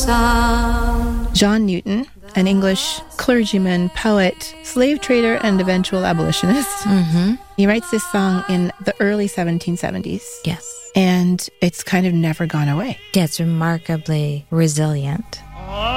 sound. John Newton, an English clergyman, poet, slave trader, and eventual abolitionist. Mm-hmm. He writes this song in the early 1770s. Yes. And it's kind of never gone away. Yeah, it's remarkably resilient.